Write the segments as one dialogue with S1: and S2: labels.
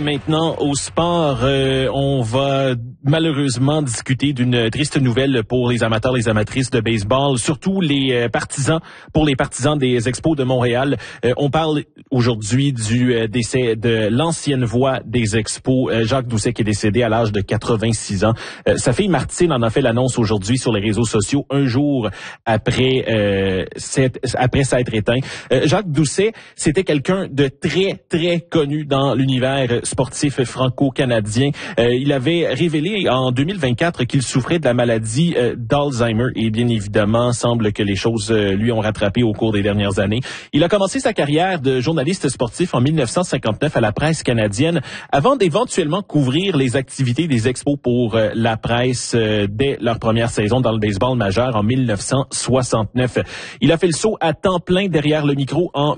S1: maintenant au sport. On va malheureusement discuter d'une triste nouvelle pour les amateurs, les amatrices de baseball, surtout les partisans, pour les partisans des Expos de Montréal. On parle aujourd'hui du décès de l'ancienne voix des Expos, Jacques Doucet, qui est décédé à l'âge de 86 ans. Sa fille Martine en a fait l'annonce aujourd'hui sur les réseaux sociaux, un jour après s'être éteint. Jacques Doucet, c'était quelqu'un de très connu dans l'univers sportif franco-canadien. Il avait révélé en 2024 qu'il souffrait de la maladie d'Alzheimer et bien évidemment, semble que les choses lui ont rattrapé au cours des dernières années. Il a commencé sa carrière de journaliste sportif en 1959 à la presse canadienne avant d'éventuellement couvrir les activités des Expos pour la presse dès leur première saison dans le baseball majeur en 1969. Il a fait le saut à temps plein derrière le micro en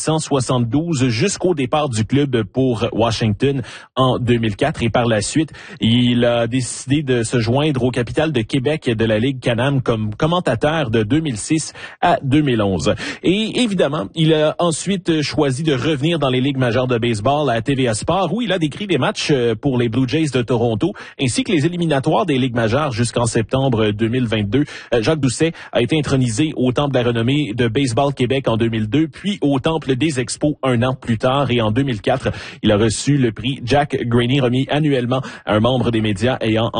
S1: 1972 jusqu'au départ du club pour Washington en 2004 et par la suite, il a décidé de se joindre au Capital de Québec de la Ligue Can-Am comme commentateur de 2006 à 2011. Et évidemment, il a ensuite choisi de revenir dans les ligues majeures de baseball à TVA Sport où il a décrit des matchs pour les Blue Jays de Toronto ainsi que les éliminatoires des ligues majeures jusqu'en septembre 2022. Jacques Doucet a été intronisé au Temple de la renommée de Baseball Québec en 2002 puis au Temple des Expos un an plus tard et en 2004, il a reçu le prix Jack Graney remis annuellement à un membre des médias ayant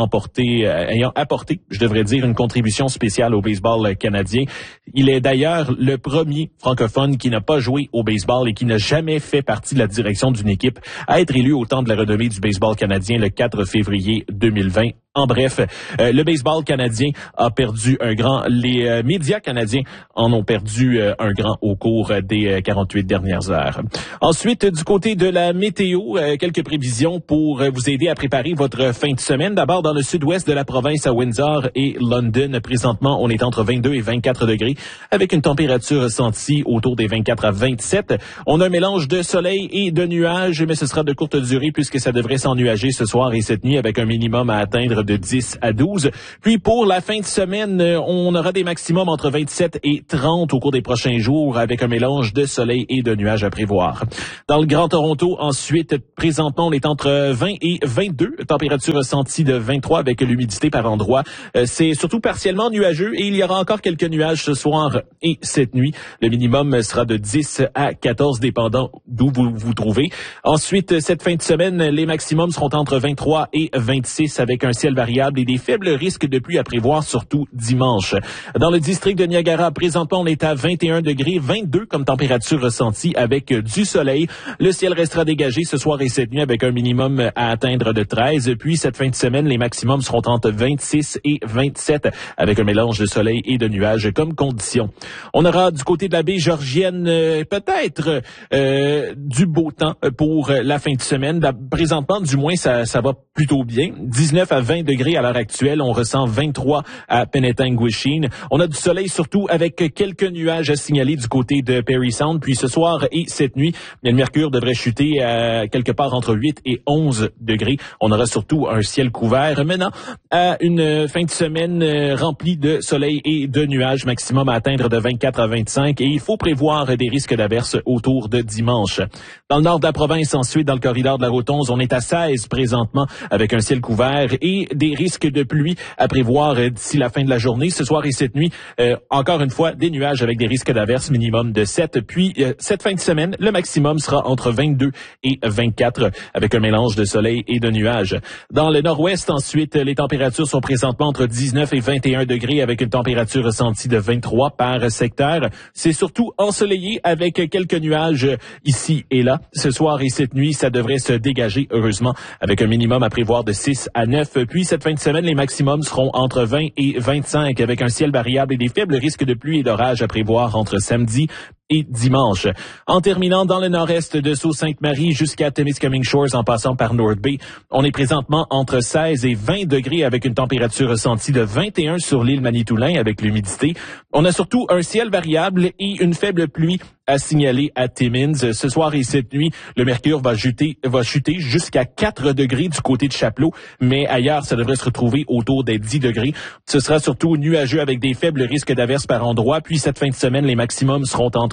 S1: apporté, je devrais dire, une contribution spéciale au baseball canadien. Il est d'ailleurs le premier francophone qui n'a pas joué au baseball et qui n'a jamais fait partie de la direction d'une équipe à être élu au Temple de la renommée du baseball canadien le 4 février 2020. En bref, le baseball canadien a perdu un grand. Les médias canadiens en ont perdu un grand au cours des 48 dernières heures. Ensuite, du côté de la météo, quelques prévisions pour vous aider à préparer votre fin de semaine. D'abord, dans le sud-ouest de la province à Windsor et London, présentement, on est entre 22 et 24 degrés avec une température ressentie autour des 24 à 27. On a un mélange de soleil et de nuages, mais ce sera de courte durée puisque ça devrait s'ennuager ce soir et cette nuit avec un minimum à atteindre de 10 à 12. Puis pour la fin de semaine, on aura des maximums entre 27 et 30 au cours des prochains jours avec un mélange de soleil et de nuages à prévoir. Dans le Grand Toronto, ensuite, présentement, on est entre 20 et 22. Température ressentie de 23 avec l'humidité par endroit. C'est surtout partiellement nuageux et il y aura encore quelques nuages ce soir et cette nuit. Le minimum sera de 10 à 14 dépendant d'où vous vous trouvez. Ensuite, cette fin de semaine, les maximums seront entre 23 et 26 avec un ciel variable et des faibles risques de pluie à prévoir, surtout dimanche. Dans le district de Niagara, présentement, on est à 21 degrés, 22 comme température ressentie avec du soleil. Le ciel restera dégagé ce soir et cette nuit avec un minimum à atteindre de 13. Puis cette fin de semaine, les maximums seront entre 26 et 27 avec un mélange de soleil et de nuages comme condition. On aura du côté de la baie Georgienne peut-être du beau temps pour la fin de semaine. Présentement, du moins, ça va plutôt bien. 19 à 20 degrés à l'heure actuelle. On ressent 23 à Penetanguishene. On a du soleil surtout avec quelques nuages à signaler du côté de Parry Sound. Puis ce soir et cette nuit, le mercure devrait chuter à quelque part entre 8 et 11 degrés. On aura surtout un ciel couvert. Maintenant, à une fin de semaine remplie de soleil et de nuages, maximum à atteindre de 24 à 25. Et il faut prévoir des risques d'averses autour de dimanche. Dans le nord de la province, ensuite, dans le corridor de la Rotonde, on est à 16 présentement avec un ciel couvert et des risques de pluie à prévoir d'ici la fin de la journée. Ce soir et cette nuit, encore une fois, des nuages avec des risques d'averses minimum de 7. Puis, cette fin de semaine, le maximum sera entre 22 et 24 avec un mélange de soleil et de nuages. Dans le nord-ouest, ensuite, les températures sont présentement entre 19 et 21 degrés avec une température ressentie de 23 par secteur. C'est surtout ensoleillé avec quelques nuages ici et là. Ce soir et cette nuit, ça devrait se dégager, heureusement, avec un minimum à prévoir de 6 à 9. Puis, cette fin de semaine, les maximums seront entre 20 et 25 avec un ciel variable et des faibles risques de pluie et d'orage à prévoir entre samedi et dimanche. En terminant dans le nord-est de Sault-Sainte-Marie jusqu'à Temiskaming Shores en passant par North Bay, on est présentement entre 16 et 20 degrés avec une température ressentie de 21 sur l'île Manitoulin avec l'humidité. On a surtout un ciel variable et une faible pluie à signaler à Timmins. Ce soir et cette nuit, le mercure va chuter jusqu'à 4 degrés du côté de Chapleau, mais ailleurs, ça devrait se retrouver autour des 10 degrés. Ce sera surtout nuageux avec des faibles risques d'averses par endroits. Puis cette fin de semaine, les maximums seront entre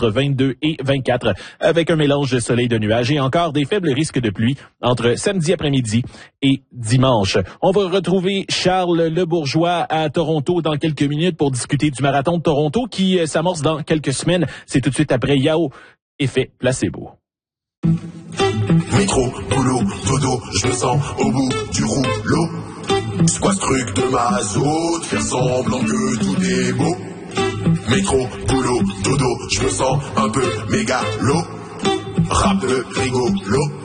S1: entre 22 et 24, avec un mélange de soleil et de nuages et encore des faibles risques de pluie entre samedi après-midi et dimanche. On va retrouver Charles Lebourgeois à Toronto dans quelques minutes pour discuter du marathon de Toronto qui s'amorce dans quelques semaines. C'est tout de suite après Yao, effet placebo.
S2: Métro, boulot, dodo, je me sens au bout du rouleau. C'est quoi ce truc de mazout, faire semblant que tout est beau. Métro, boulot, dodo, je me sens un peu mégalo. Rap de rigolo.